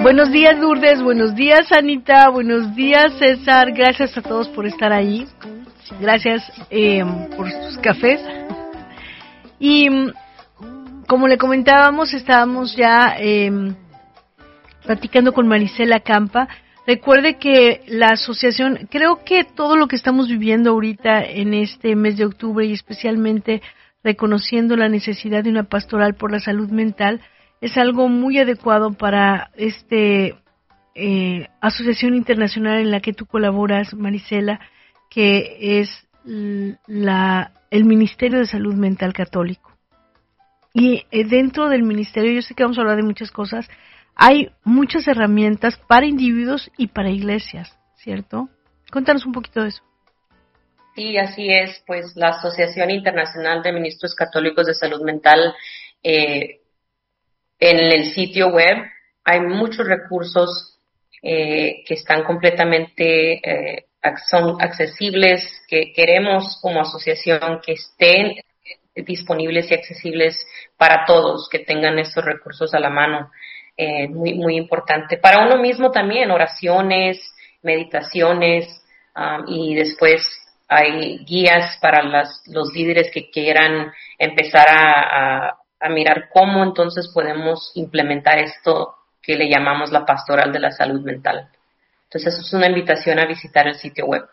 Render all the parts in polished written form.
Buenos días, Lourdes, buenos días, Anita, buenos días, César, gracias a todos por estar ahí, gracias por sus cafés. Y como le comentábamos, estábamos ya platicando con Marisela Campa. Recuerde que la asociación, creo que todo lo que estamos viviendo ahorita en este mes de octubre y especialmente reconociendo la necesidad de una pastoral por la salud mental, es algo muy adecuado para asociación internacional en la que tú colaboras, Marisela, que es el Ministerio de Salud Mental Católico. Y dentro del ministerio, yo sé que vamos a hablar de muchas cosas, hay muchas herramientas para individuos y para iglesias, ¿cierto? Cuéntanos un poquito de eso. Sí, así es, pues la Asociación Internacional de Ministros Católicos de Salud Mental, en el sitio web hay muchos recursos que están completamente, son accesibles, que queremos como asociación que estén disponibles y accesibles para todos, que tengan estos recursos a la mano. Muy, muy importante. Para uno mismo también, oraciones, meditaciones, y después hay guías para los líderes que quieran empezar a mirar cómo entonces podemos implementar esto que le llamamos la pastoral de la salud mental. Entonces es una invitación a visitar el sitio web.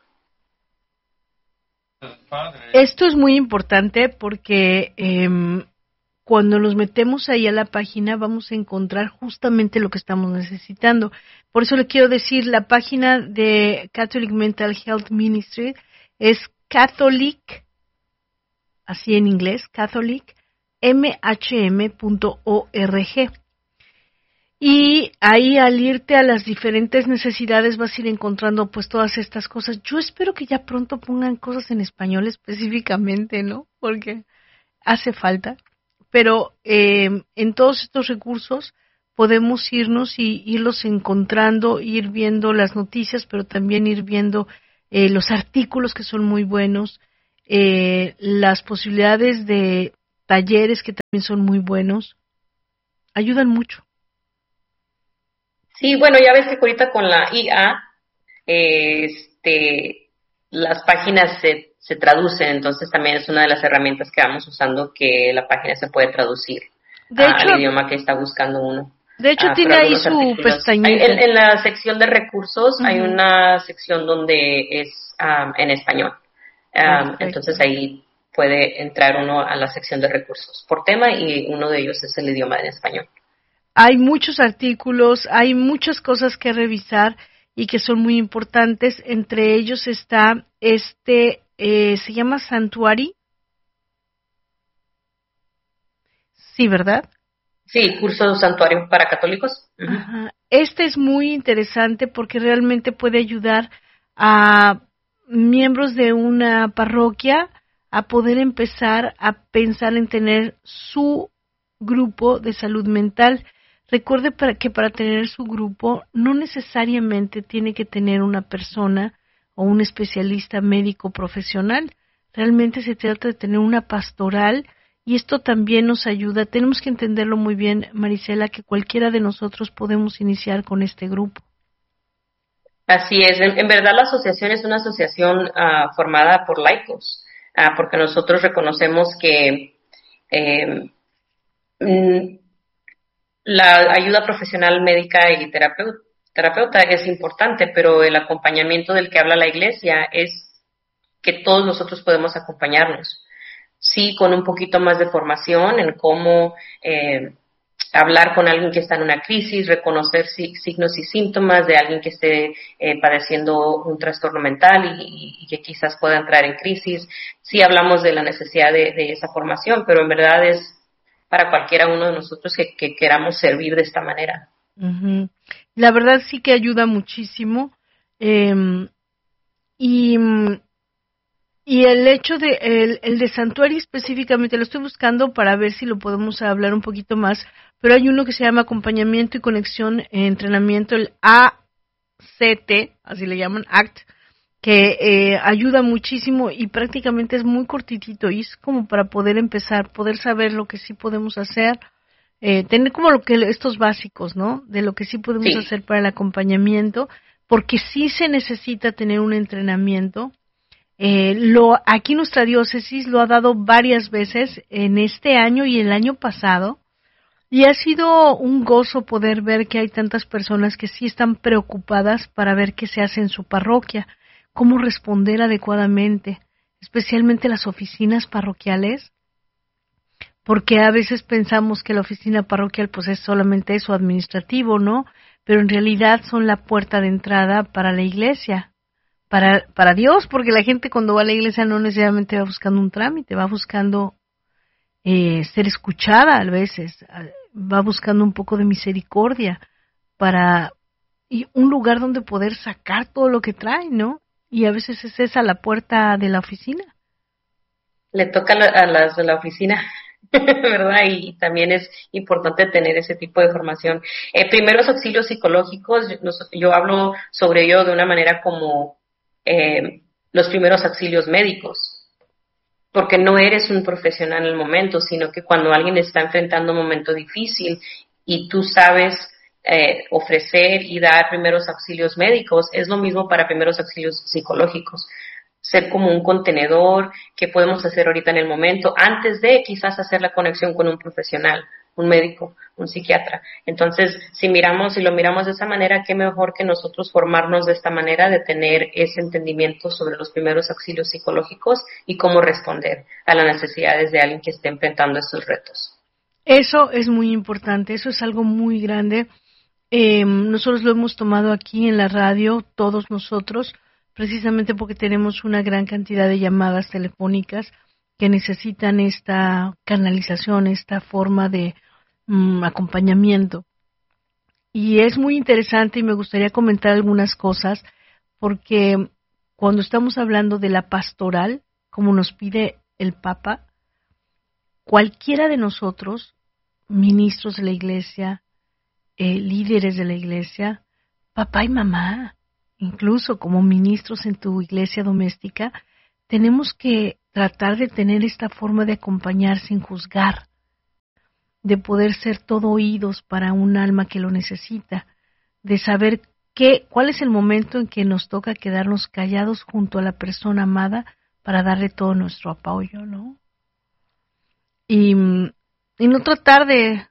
Esto es muy importante porque cuando nos metemos ahí a la página vamos a encontrar justamente lo que estamos necesitando. Por eso le quiero decir, la página de Catholic Mental Health Ministry es Catholic, así en inglés, catholicmhm.org. Y ahí al irte a las diferentes necesidades vas a ir encontrando pues todas estas cosas. Yo espero que ya pronto pongan cosas en español específicamente, ¿no? Porque hace falta. Pero en todos estos recursos podemos irnos y irlos encontrando, ir viendo las noticias, pero también ir viendo los artículos que son muy buenos, las posibilidades de talleres que también son muy buenos, ayudan mucho. Sí, bueno, ya ves que ahorita con la IA, las páginas se traducen, entonces también es una de las herramientas que vamos usando, que la página se puede traducir al idioma que está buscando uno. De hecho, tiene ahí su pestañita. En la sección de recursos hay una sección donde es en español. Entonces ahí puede entrar uno a la sección de recursos por tema y uno de ellos es el idioma en español. Hay muchos artículos, hay muchas cosas que revisar y que son muy importantes. Entre ellos está se llama Sanctuary. Sí, ¿verdad? Sí, curso Santuario para católicos. Ajá. Este es muy interesante porque realmente puede ayudar a miembros de una parroquia a poder empezar a pensar en tener su grupo de salud mental. Recuerde que para tener su grupo no necesariamente tiene que tener una persona o un especialista médico profesional. Realmente se trata de tener una pastoral y esto también nos ayuda. Tenemos que entenderlo muy bien, Marisela, que cualquiera de nosotros podemos iniciar con este grupo. Así es. En verdad la asociación es una asociación formada por laicos, porque nosotros reconocemos que la ayuda profesional médica y terapeuta es importante, pero el acompañamiento del que habla la iglesia es que todos nosotros podemos acompañarnos. Sí, con un poquito más de formación en cómo hablar con alguien que está en una crisis, reconocer signos y síntomas de alguien que esté padeciendo un trastorno mental y que quizás pueda entrar en crisis. Sí hablamos de la necesidad de esa formación, pero en verdad es para cualquiera uno de nosotros que queramos servir de esta manera. Uh-huh. La verdad sí que ayuda muchísimo. Y el hecho de el de Santuario específicamente lo estoy buscando para ver si lo podemos hablar un poquito más, pero hay uno que se llama Acompañamiento y Conexión Entrenamiento, el ACT, así le llaman, ACT, que ayuda muchísimo y prácticamente es muy cortitito y es como para poder empezar, poder saber lo que sí podemos hacer, tener como estos básicos, ¿no? De lo que sí podemos hacer para el acompañamiento, porque sí se necesita tener un entrenamiento. Aquí nuestra diócesis lo ha dado varias veces en este año y el año pasado, y ha sido un gozo poder ver que hay tantas personas que sí están preocupadas para ver qué se hace en su parroquia, cómo responder adecuadamente, especialmente las oficinas parroquiales, porque a veces pensamos que la oficina parroquial pues es solamente eso administrativo, ¿no? Pero en realidad son la puerta de entrada para la iglesia, para Dios, porque la gente cuando va a la iglesia no necesariamente va buscando un trámite, va buscando ser escuchada a veces, va buscando un poco de misericordia y un lugar donde poder sacar todo lo que trae, ¿no? Y a veces es esa la puerta de la oficina. Le toca a las de la oficina, ¿verdad? Y también es importante tener ese tipo de formación. Primeros auxilios psicológicos, yo hablo sobre ello de una manera como los primeros auxilios médicos, porque no eres un profesional en el momento, sino que cuando alguien está enfrentando un momento difícil y tú sabes ofrecer y dar primeros auxilios médicos, es lo mismo para primeros auxilios psicológicos. Ser como un contenedor que podemos hacer ahorita en el momento, antes de quizás hacer la conexión con un profesional, un médico, un psiquiatra. Entonces, si lo miramos de esa manera, qué mejor que nosotros formarnos de esta manera, de tener ese entendimiento sobre los primeros auxilios psicológicos y cómo responder a las necesidades de alguien que esté enfrentando estos retos. Eso es muy importante, eso es algo muy grande. Nosotros lo hemos tomado aquí en la radio, todos nosotros, precisamente porque tenemos una gran cantidad de llamadas telefónicas que necesitan esta canalización, esta forma de acompañamiento. Y es muy interesante y me gustaría comentar algunas cosas, porque cuando estamos hablando de la pastoral, como nos pide el Papa, cualquiera de nosotros, ministros de la iglesia, líderes de la iglesia, papá y mamá, incluso como ministros en tu iglesia doméstica, tenemos que tratar de tener esta forma de acompañar sin juzgar, de poder ser todo oídos para un alma que lo necesita, de saber cuál es el momento en que nos toca quedarnos callados junto a la persona amada para darle todo nuestro apoyo, ¿no? Y no tratar de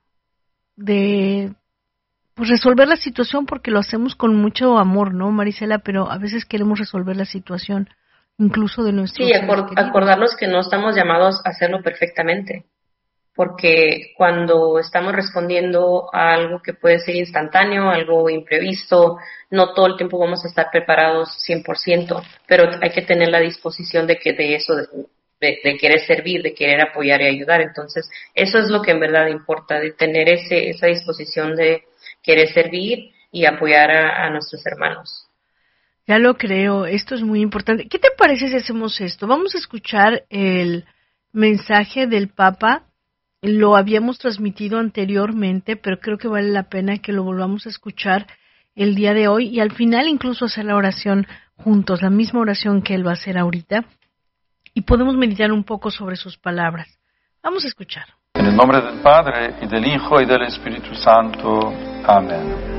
pues resolver la situación, porque lo hacemos con mucho amor, ¿no, Marisela? Pero a veces queremos resolver la situación, incluso de nuestros Sí, acordarnos que no estamos llamados a hacerlo perfectamente, porque cuando estamos respondiendo a algo que puede ser instantáneo, algo imprevisto, no todo el tiempo vamos a estar preparados 100%, pero hay que tener la disposición de querer servir, de querer apoyar y ayudar. Entonces, eso es lo que en verdad importa, de tener esa disposición de querer servir y apoyar a nuestros hermanos. Ya lo creo, esto es muy importante. ¿Qué te parece si hacemos esto? Vamos a escuchar el mensaje del Papa. Lo habíamos transmitido anteriormente, pero creo que vale la pena que lo volvamos a escuchar el día de hoy y al final incluso hacer la oración juntos, la misma oración que él va a hacer ahorita, y podemos meditar un poco sobre sus palabras. Vamos a escuchar. En el nombre del Padre, y del Hijo, y del Espíritu Santo. Amén.